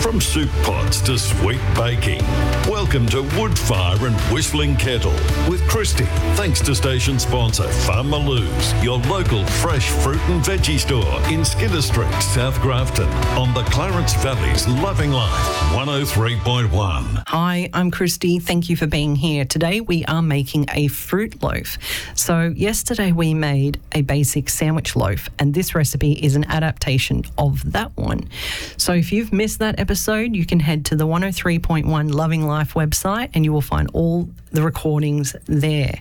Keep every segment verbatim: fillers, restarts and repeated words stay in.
From soup pots to sweet baking. Welcome to Woodfire and Whistling Kettle with Christy. Thanks to station sponsor Farmaloo's, your local fresh fruit and veggie store in Skinner Street, South Grafton, on the Clarence Valley's Loving Life, one oh three point one. Hi, I'm Christy. Thank you for being here. Today we are making a fruit loaf. So yesterday we made a basic sandwich loaf, and this recipe is an adaptation of that one. So if you've missed that episode, you can head to the one oh three point one Loving Life website and you will find all the recordings there.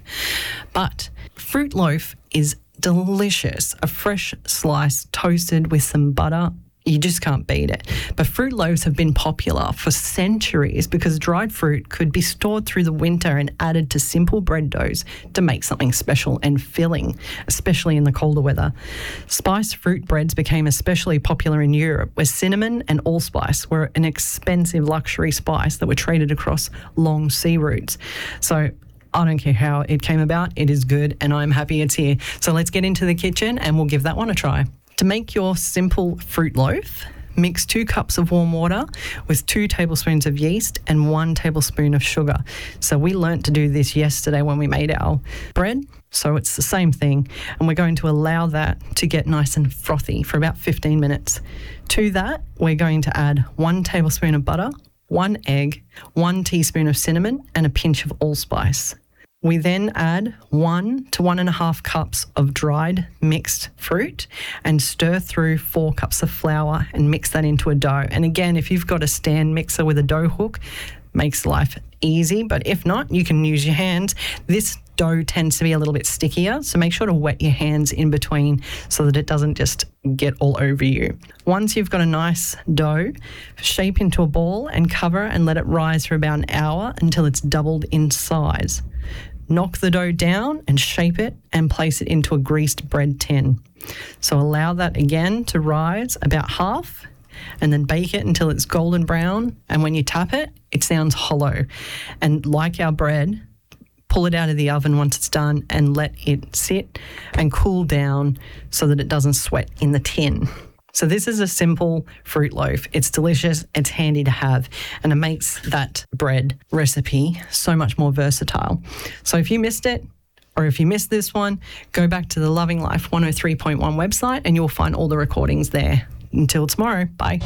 But fruit loaf is delicious. A fresh slice toasted with some butter. You just can't beat it. But fruit loaves have been popular for centuries because dried fruit could be stored through the winter and added to simple bread doughs to make something special and filling, especially in the colder weather. Spiced fruit breads became especially popular in Europe, where cinnamon and allspice were an expensive luxury spice that were traded across long sea routes. So I don't care how it came about, it is good and I'm happy it's here. So let's get into the kitchen and we'll give that one a try. To make your simple fruit loaf, mix two cups of warm water with two tablespoons of yeast and one tablespoon of sugar. So we learnt to do this yesterday when we made our bread. So it's the same thing. And we're going to allow that to get nice and frothy for about fifteen minutes. To that, we're going to add one tablespoon of butter, one egg, one teaspoon of cinnamon and a pinch of allspice. We then add one to one and a half cups of dried mixed fruit and stir through four cups of flour and mix that into a dough. And again, if you've got a stand mixer with a dough hook, makes life easy. But if not, you can use your hands. This dough tends to be a little bit stickier, so make sure to wet your hands in between so that it doesn't just get all over you. Once you've got a nice dough, shape into a ball and cover and let it rise for about an hour until it's doubled in size. Knock the dough down and shape it and place it into a greased bread tin. So allow that again to rise about half and then bake it until it's golden brown. And when you tap it, it sounds hollow. And like our bread, pull it out of the oven once it's done and let it sit and cool down so that it doesn't sweat in the tin. So this is a simple fruit loaf. It's delicious, it's handy to have, and it makes that bread recipe so much more versatile. So if you missed it, or if you missed this one, go back to the Loving Life one oh three point one website and you'll find all the recordings there. Until tomorrow, bye.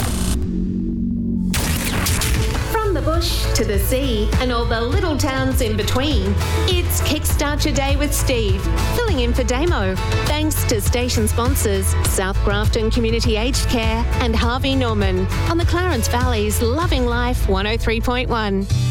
From the bush to the sea and all the little towns in between, it's Kickstart Your Day with Steve, filling in for Damo. Thanks to station sponsors South Grafton Community Aged Care and Harvey Norman on the Clarence Valley's Loving Life one oh three point one.